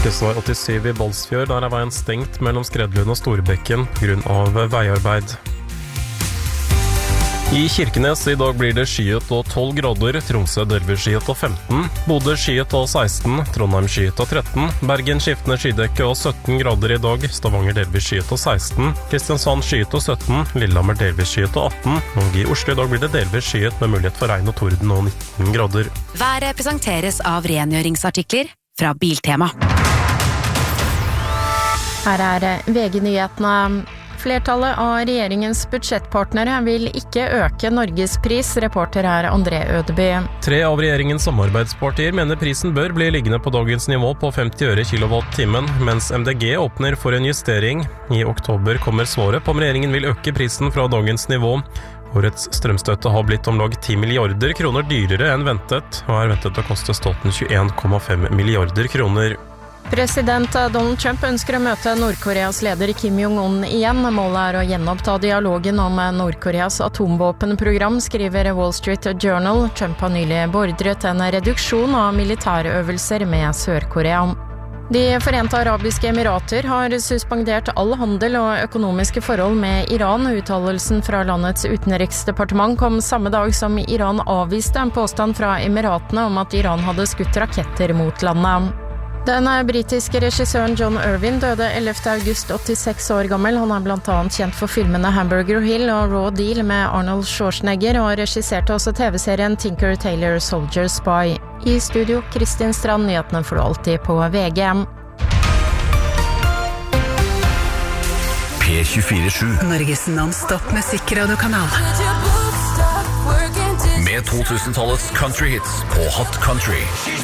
Fylkesvei 87 I Bolsfjord, der veien stengt mellom Skredlund og Storbekken på grunn av veiarbeid. I Kirkenes I dag blir det skyet og 12 grader, Tromsø delvis skyet og 15, Bodø skyet og 16, Trondheim skyet og 13, Bergen skiftende skydekke og 17 grader I dag, Stavanger delvis skyet og 16, Kristiansand skyet og 17, Lillehammer delvis skyet og 18, og I Oslo I dag blir det delvis skyet med mulighet for regn og torden og 19 grader. Været presenteres av rengjøringsartikler fra Biltema. Her VG-nyhetene. Flertallet av regjeringens budsjettpartnere vil ikke øke Norges pris, reporter André Ødeby. 3 av regjeringens samarbeidspartier mener prisen bør bli liggende på dagens nivå på 50 øre kilowattimen, mens MDG åpner for en justering. I oktober kommer svaret på om regjeringen vil øke prisen fra dagens nivå. Årets strømstøtte har blitt om lag 10 milliarder kroner dyrere enn ventet, og ventet å koste staten 21,5 milliarder kroner. President Donald Trump ønsker å møte Nord-Koreas leder Kim Jong-un igjen. Målet å gjenoppta dialogen om Nord-Koreas atomvåpenprogram, skriver Wall Street Journal. Trump har nylig beordret en reduksjon av militærøvelser med Sør-Korea. De Forente Arabiske Emirater har suspendert all handel og økonomiske forhold med Iran. Uttalelsen fra landets utenriksdepartement kom samme dag som Iran avviste en påstand fra Emiratene om at Iran hadde skutt raketter mot landet. Den britiske regissøren John Irvin døde 11. august, 86 år gammel. Han blant annet kjent for filmene Hamburger Hill og Raw Deal med Arnold Schwarzenegger, og regisserte også TV-serien Tinker Tailor Soldier Spy. I studio, Kristin Strand, nyhetene får du alltid på VG. P24/7 Norges non-stop musikkradiokanal. med 2000-tallets country hits på Hot Country.